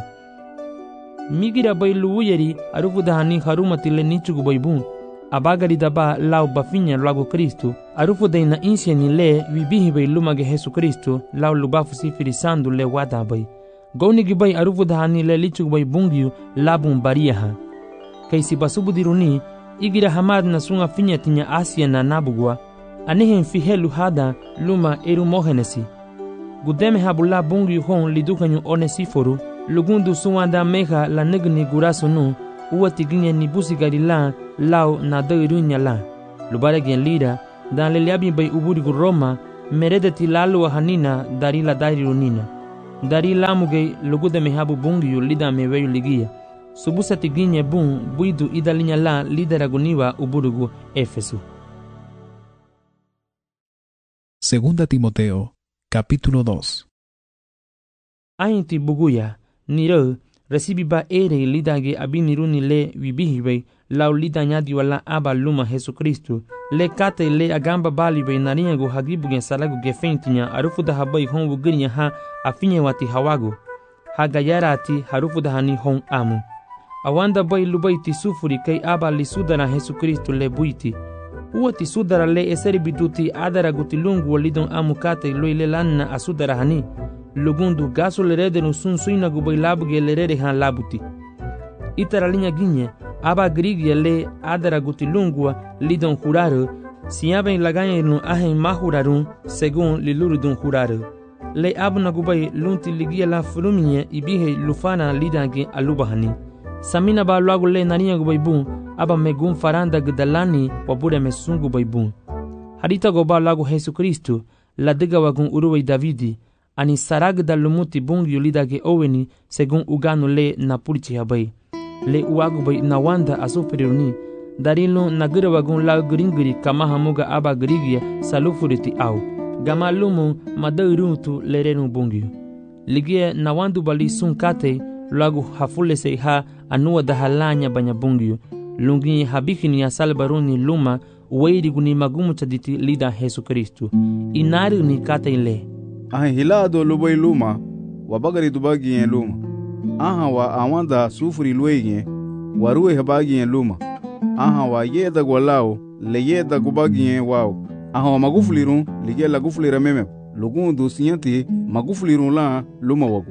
Migira bay luuyeri arufu dahani harumati le nichugu bay bun abagari daba lau bafinya lagu Kristu arufu day na insieni le wibihi bay lumage Jesu Kristu lau lubafu sifiri sandu le wada bay. Gaunigi bay arufu dahani le lichugu bay bungiu labun bariyaha. Kaisi basubudiruni igira hamad na sunga finya tinya Asia na nabugwa anihen fihelu hada luma eru mohenesi. Gudeme habula bungiu hon lidukanyu onesiforu lugundu suwanda meha la negni guraso nu uwati ginye ni busigari la lao na dairunya la lubare gen lida dan le liabi bay ubudi gu Roma meredeti lalu hanina dari la dairunina dari lamuge lugude mehabu bungiyu lida meweyu ligia subusati ginye bun buidu idalinya la lidera guniwa uburugu Efesu. Segunda Timoteo, capítulo dos. Ainti buguya, niro, recibiba ere lidage abiniruni le wibihibe, lau lidanya diwala aba luma Jesucristo, le kate le agamba balibe narinyago hagibugen salagu gefentinya arufuda habai hongu girinya ha afinye wati hawago, hagayarati harufuda hani hon amu. Awanda bai lubaiti sufuri kai aba lisudara Jesucristo le buiti. Uati sudara le eseri biduti adara gutilungu walidon amukate loile lanna asudara hani. Lugundu gaso lerede no sun suina gubai labuge lerede han labuti. Itara linya ginye, aba grigia le adara gutilungua lidon juraro, siyaben laganya no ahen mahurarun segun lilurudun juraro. Le abuna gubai lunti ligia la fruminye ibihe lufana lidange alubahani. Samina ba luagu le naniya gubaibun aba megun faranda gdalani wabure mesungu baibun. Harita goba luagu Jesucristo la diga wagun uruwe Davidi ani sarag da lumuti bungi yulidage oweni segun uganu le napurichi habai. Le uagu bai na wanda asufriruni darilo nagira wagun la gringiri kama hamuga aba grigia salufuriti au. Gama lumu madairutu lerenu bungi. Ligie na wandu bali sun kate luagu hafule se ha anua da halanya banyabungio lungi habikini ya salbaruni luma weiri guni magumu chaditi lida Jesucristo inari ni kata ile ahe hilado lubai luma wabagari dubagi yen luma aha wa awanda sufuri luege waruwe habagi yen luma aha wa yeda gwalao le yeda gubagi yen wao aha wa magufulirun lige la gufulira meme lugundu siyanti magufulirun la luma wagu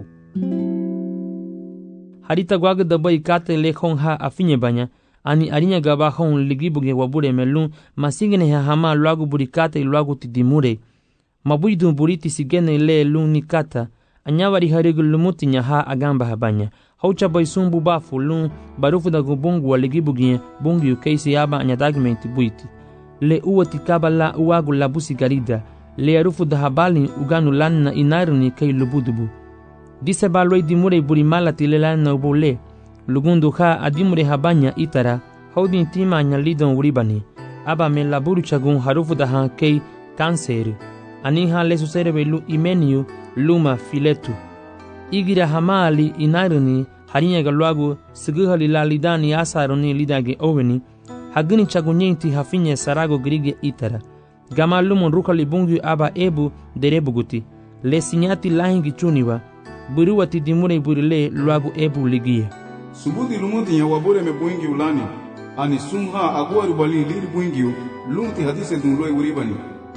harita gwaga dabai kate le khong ha afinye banya ani arinya gaba khong ligibuge wabure melun masingene ha hama lwagu burikate lwagu tidimure mabuidu buriti sigene le lun nikata anyawari harigu lumuti nya ha agamba habanya haucha bai sumbu bafu lun barufu da gubungu wa ligibuge bungu yukeisi yaba anyadagmenti buiti le uwati kabala uwagu labusi garida le arufu da habali uganu lanna inaruni kai lubudubu dise baloi dimure buri malati lela na ubole lugundu ha adimure habanya itara haudin tima nya lidon uribani aba me laburu chagun harufu da ha kei kanser ani ha lesu serebelu imeniu luma filetu igira hamali inaruni harinya galwagu siguhali lalidani asaroni lidage oweni hagini chagunyenti hafinye sarago grige itara gama lumon rukali bungu aba ebu derebuguti le sinyati lahingi chuniwa buruwati dimure burile luagu ebu ligia subuti lumuti ya wabure me buingi ulani ani sumha agwaru bali liri buingi lumti hadise dunloi uribani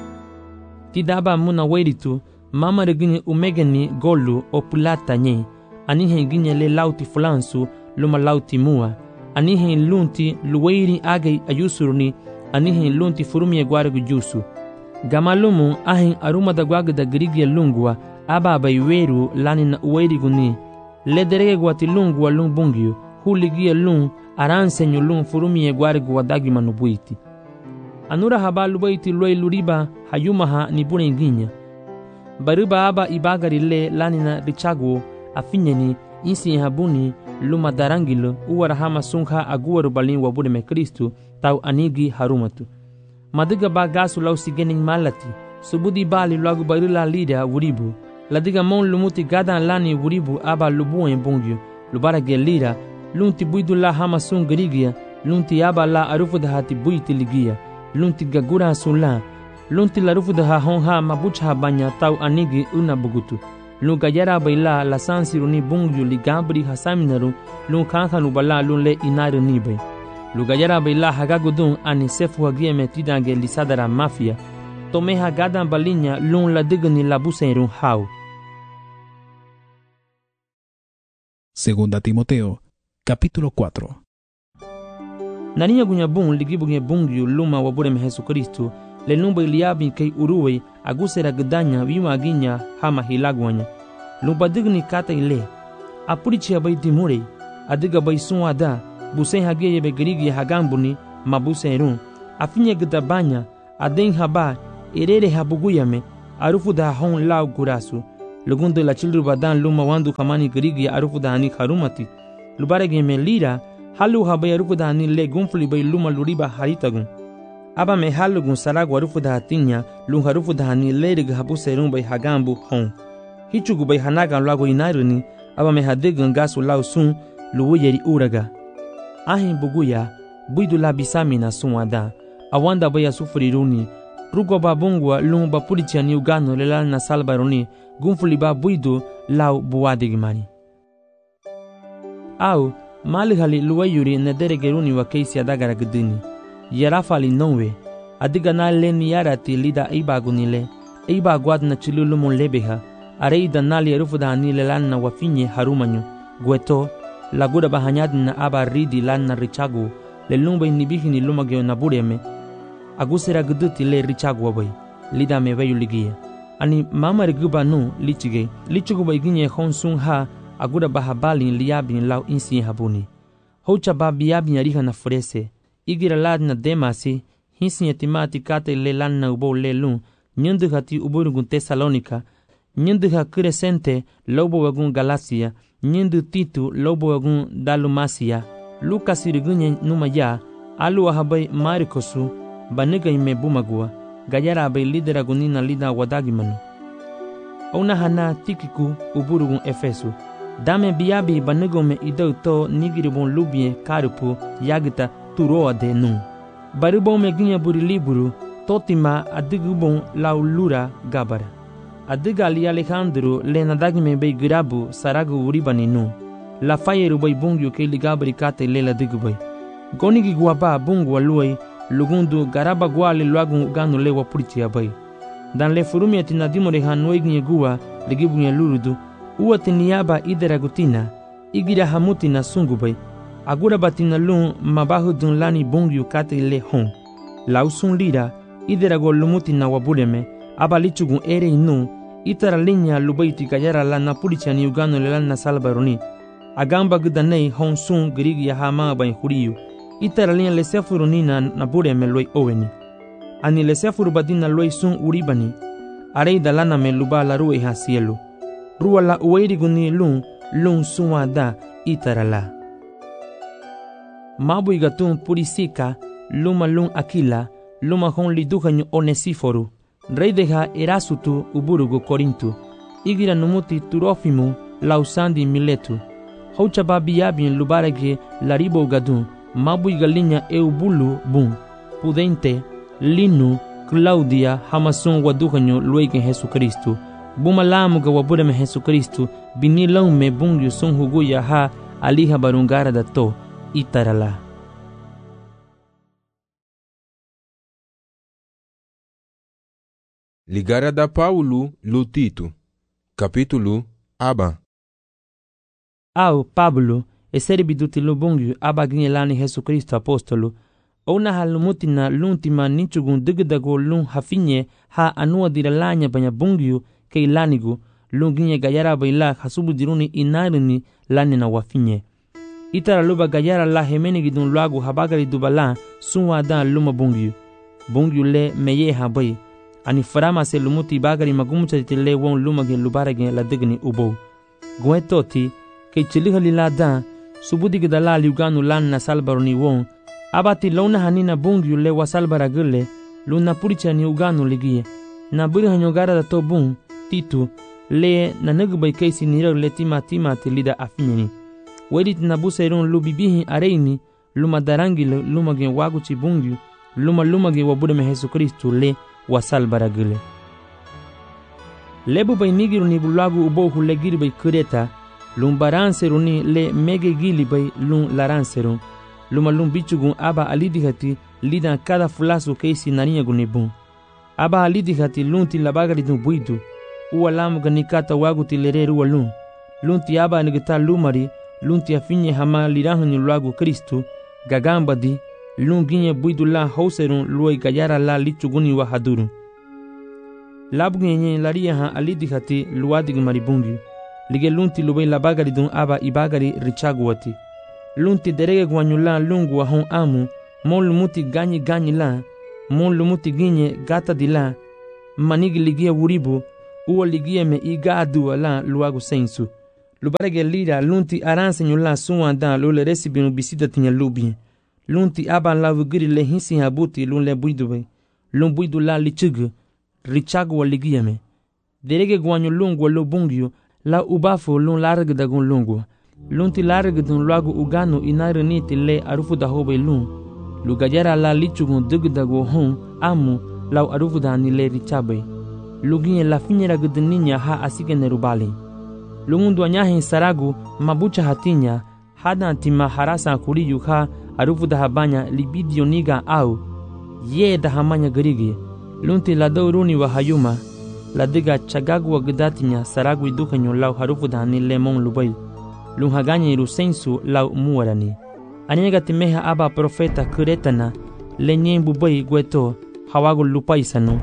tidaba muna weiritu mama regini umegeni golu o pulata nye ani henginya le lauti flansu luma lauti mua ani hen lunti luweiri age ayusuruni ani hen lunti furumi gwaru jusu gamalumu ahen aruma da gwaga da grigia lungwa aba bai weru lani na uweiri guni le derege gwati lungu wa lung bungio huligia lung aransenyo lung furumi e gwari gwadagi manubuiti anura haba lubaiti loi luriba hayumaha ni bure nginya baruba aba ibagari le lani na richago afinyeni insi habuni luma darangilo uwara hama sungha aguwaru balin wa bure me Kristo tau anigi harumatu madiga ba gasu lau sigening malati subudi bali lagu barila lida wuribu ladiga mon lumuti gadan lani wuribu aba lubu en bongyo lubara gelira lunti buidu la hama sun grigia lunti aba la arufu da hati buiti ligia lunti gagura sunla lunti la rufu da ha honha mabucha banya tau anigi una bugutu lunga yara baila la sansiruni bongyo ligabri hasaminaru lun kankanu bala lun le inaru nibai lugayara baila hagagudun ani sefu hagie metidange lisadara mafia tome hagadan balinya lun la digni la busenrun hau. Segunda Timoteo, capítulo cuatro. Naninya gunyabun ligibunge bungyu luma wabure me Jesucristo le numba iliabi kei uruwe agusera gdanya wima ginya hama hilagwanya lumba digni kata ile apurichi bai dimure adiga bai suada busen hage be grigi hagambuni mabuserun afinye gda banya aden haba erere habuguyame arufu da hon lau gurasu lugundo la childru badan luma wandu kamani grigi arufu da hani harumati lubarege me lira halu haba arufu da hani le gunfli bai luma luriba haritagun aba me halugun saragu arufu da hatinya lun harufu da hani lerig habuserun bai hagambu hon hichugu bai hanagan lago inairuni aba me hadegan gasu lau sun luwuyeri uraga ahin buguya buidu la bisamina sunwada awanda baya sufuriruni rugo babungwa lung bapurichani ugano lelal na salbaroni gunfuli ba buidu lau buwadigimani au malihali luwayuri nederegeruni wa keisi adagara gdini yarafali nonwe adiga na leni yarati lida ibagunile ibagwad na chilulumun lebeha areida nali erufuda ni lelal na wafinye harumanyu gweto laguda bahanyad na aba ridi lan na richagu le lumba inibihi ni luma geo na bureme agusera guduti le richagu wabai lida me veyu ligia ani mama riguba nu lichige lichugu bai ginye honsung ha aguda bahabali liabin lau insi habuni hocha babiabin yariha na furese igira lad na demasi hinsi yatimati kate le lan na ubo le lun nyendu hati uburugun Tesalonika nyendu ha crescente lobo wagun Galacia nyendu Titu lobo wagun Dalumasia Lucas irigunye numa ya alu ahabai Marikosu baniga ime bumagua gayara abai lidera gunina lida wadagimanu ona hana Tikiku uburugun Efesu dame biabi banigo me idau to nigiribon lubie karupu yagita turoa de nu baribon me ginye buri liburu totima adigubon laulura gabara adiga ali Alejandro le nadagime bei grabu saragu uribani nu la fayeru bai bungyu ke ligabri kate lela digubay gonigi guaba bungu aluai lugundu garaba gwale luagun ganu lewa puriti abai dan le furumi atina dimore hanoi gnye gua ligibunya lurudu uati niaba idera gutina igira hamutina sungubai agura batina lun mabahu dun lani bungyu kate le hon lausun lira idera go lumutina wabureme abalichugun ere inu itara linya lubaiti gayara lana purichani ugano le lana salbaroni agamba gudanei honsun grigi ya hama bai huriyu itara linya le sefuru nina na bureme loi oweni ani le sefuru badina loi sun uribani arei dalana me luba la ruwe ha cielo ruwa la uweiri guni lun lun sunwa da itara la mabu igatun purisika luma lun akila luma hon liduhanyu onesiforu rei deha erasutu uburugu korintu igira numuti turofimu lausandi miletu haucha babiabin lubarage laribo gadun mabu igalinya eubulu bun pudente linu Claudia hamasun waduhanyo luigen Jesucristo bumalamu ga wabureme Jesucristo binilaume bungyu sun huguya ha aliha barungara dato itarala Ligara da Paulo lu Tito capítulo aba au Pablo eseri biduti lu bungyu abaginye lani Jesucristo apostolo ona halumutina luntima nichugun digdago lun hafinye ha anua diralanya banya bungyu ke ilanigu lunginye gayara baila hasubu diruni inarini lani na wafinye itara luba gayara la hemeni gidun luagu habagari dubala sunwa dan luma bungyu bungyu le meye habai ani farama se lumuti bagari magumucha tile won lumage lubarage la digni ubo goetoti ke chiligali la dan subudi gidala liuganu lan na salbaroni won abati lona hanina bungyu le wasalbaragule luna puricha ni uganu ligie na buri hanyogara da to bun Titu le na nagbai kaisi niro le tima tima tilida afinyeni wedit na busairun lubibihi areini luma darangi luma gen waguchi bungyu luma luma gen wabude me Jesucristo le wasalbaragule lebu bai nigiru ni bulagu ubo hule giri bai kureta lum baranseru ni le mege gili bai lum laranseru luma lum bichugun aba alidihati lidan kada fulasu keisi naniya gunibun aba alidihati lunti labagari dun buidu uwa lamu ganikata waguti lereru walun lunti aba nigita lumari lunti afinye hama lirahuni luagu Kristu gagamba di lunginye buidu la hauserun luai gayara la lichuguni wa haduru labgenye laria ha alidihati luadig maribungi lige lunti lubay la bagari dun aba ibagari richaguati. Lunti derege guanyula lungu hon amu, mon lumuti ganyi ganyi la, mon lumuti ginye gata di la, manigi ligia wuribu, uwa ligia me iga adua la luagu sensu. Lubarege lida lunti aranse nyula suwanda lule resibinu bisida tinya lubien. Lunti aba la wugiri le hinsi habuti lun le buidube. Lun buidu la lichugu, richagu wa ligia me. Derege guanyu lungu lo bungyu, la ubafu lun larga dagun lungu. Lunti larga dun luagu uganu inaru niti le arufu da hobe lun. Lugajara la lichugun dugu dagu hon amu lau arufu da ni le richabe. Luginye la finyera guduninya ha asike nerubali. Lungundu anyahin saragu mabucha hatinya hada antima harasa kuri yuha arufu da habanya libidio niga au ye da hamanya gerigi. Lunti la dauruni wa hayuma la diga chagagu wa gudatinya saragu idukanyo lau harufu da ni lemon lubai. Lunhaganya irusensu lau muarani. Anyega timeha aba profeta kuretana lenyen bubai gweto hawagu lupaisanu.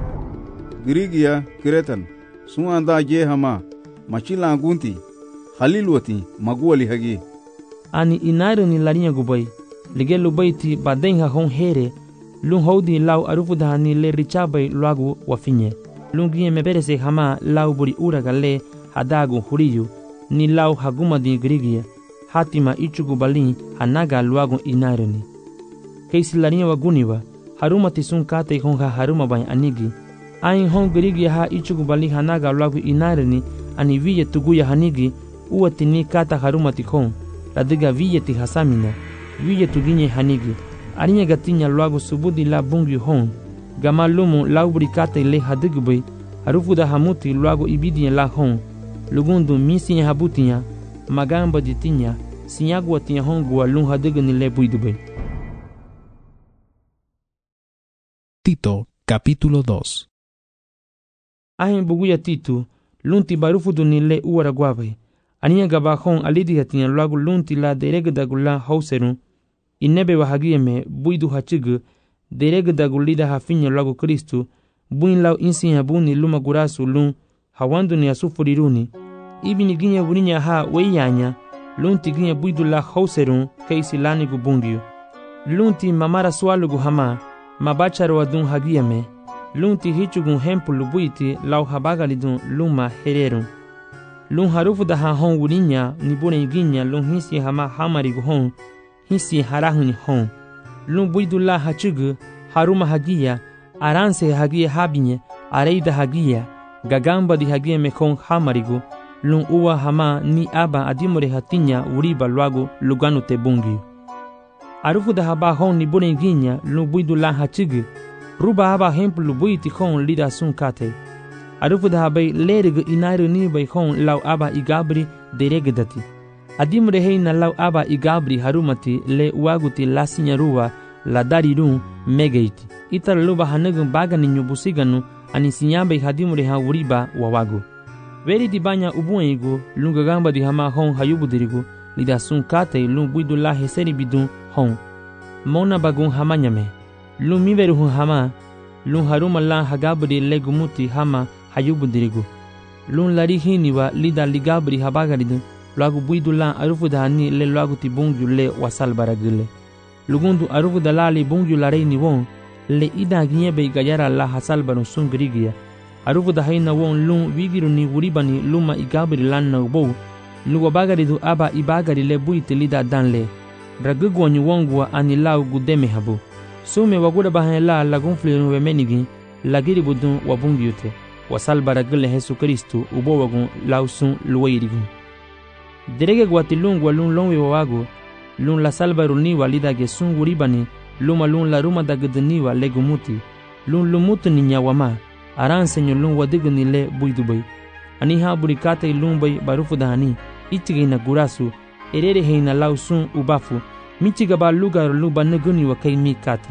Girigia kiretan suanda je hama machila gunti halilwati maguali hagi. Ani inaru ni larinya gubai lige lubaiti badenha hon here lun hodi lau arufuda ni le richabai luagu wafinye. Lungie meberese hama lau buri uraga le hadagu huriyu ni lau haguma di girigia hatima ichugu balin hanaga luagu inaruni. Keisi larinya waguniwa haruma tisun kate honga haruma bay anigi. Ain hon girigia ha ichugu balin hanaga luagu inaruni ani viye tuguya hanigi uwa tini kata haruma tikon la diga viye ti hasamina viye tuginye hanigi. Arinya gatinya luagu subudi la bungi hon gama lumu laubri kata le hadigubay harufu da hamuti luagu ibidinya la hon lugundu misi habutinya magamba ditinya sinyagwa tinya hongwa lun hadigani le buidubay. Tito, capítulo dos. Ahin buguya Titu, lunti barufu dunile uara guabe. Ania gabahon alidi hatinya luagu lunti la deregdagula hauserun. Inebe wahagieme buidu hachigu, deregdagulida hafinya luagu Kristu, buin lau insi habuni luma gurasu lun, hawandu ni asufuriruni. Ibini ginya wuninya ha weyanya, lunti ginya buidu la hauserun, keisi lani gubungiu. Lunti mamara swalugu hama, mabacharo adun hagieme. Lunti hichugun hempu lubuiti lau habagalidun luma hererun. Lun harufu da ha hon wuninya nibune ginya lun hisi hama hamarigu hon, hisi harahuni hon. Lun buidu la hachugu, haruma hagia, aranse hagia habinye, areida hagia, gagamba di hagia mekon hamarigu, lun uwa hama ni aba adimore hatinya uriba luagu luganu te bungi. Arufu da haba hon nibune ginya lun buidu la hachugu, ruba haba hempu lubuiti hon lida sun kate. Arufu da habai lerege inairu ni bai hon lau aba igabri deregedati. Adimre heina lau aba igabri harumati le uaguti lasinya ruwa la darirun megeiti. Itar luba hanegun bagani nyubusiganu ani sinyabai hadimre ha uriba wawagu. Veri di banya ubuengu lungagamba di hama hon hayubu dirigu lida sun kate lung buidu la heseri bidun hon. Mona bagun hamanyame. Lung miveru hun hama lung haruma la hagabri legumuti hama hayubu dirigu. Lun lari hiniwa lida ligabri habagaridu luagu buidu la arufu da hani le luagu ti bungju le wasal baragile. Lugundu arufu da la li bungju la reini won le ida ginyebe gayara la hasal barun sun grigia. Arufu da haina won lun wigiru ni wuribani luma igabri lan na ubou luwa bagaridu aba ibagari le buiti lida dan le. Ragugwanyu wongwa ani lau gudeme habu. Sume waguda bahan la lagunflinu wemenigi lagiri budun wabungyute. Wasal baragile Jesu Kristu ubo wagun lausun luwairigun. Derege guati lun walun lonwe wawagu lun la salbaruni walida gesun wuribani luma lun la ruma dagedni wa legumuti lun lumutu ni nyawama aransenyo lun wadigni le buidubay. Ani ha burikate lun bay barufu dahani ichigina gurasu erere heina lausun ubafu michiga ba lugar luba neguni wa kay mikata.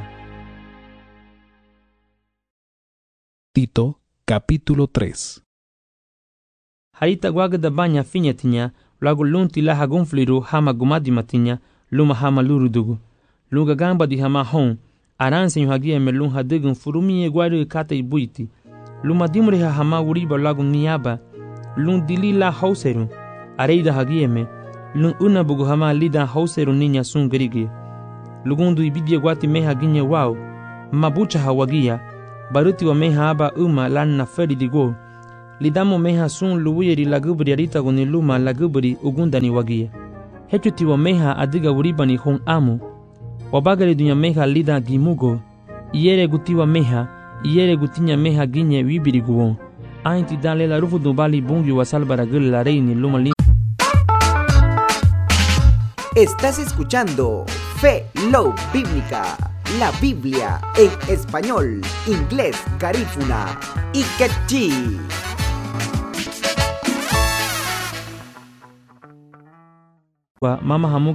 Tito, capítulo tres. Harita guagda banya finyatinya lagu lunti la hagunfliru hama gumadimatinya luma hama lurudugu. Lunga gamba di hama hon aransenyo hagia me lun hadigun furumie guari kata ibuiti. Luma dimre ha hama uriba lagu niaba lun dili la hauseru areida hagieme lun una bugu hama lida hausero niña sun gerigi lugundu ibidie gwati meha ginye wao mabucha hawagia baruti wa meha aba uma lan na feri digo lidamo meha sun luwiri lagubri arita guni luma lagubri ugundani wagia hechuti wa meha adiga uribani hon amu wabagari dunya meha lida gimugo iere gutiwa meha iere gutinya meha ginye wibiri guon ainti dale la rufu dubali bungi wa salbara gul la reini luma li. Estás escuchando Fe Love Bíblica, la Biblia en español, inglés, garífuna y quechí. Mama hamuga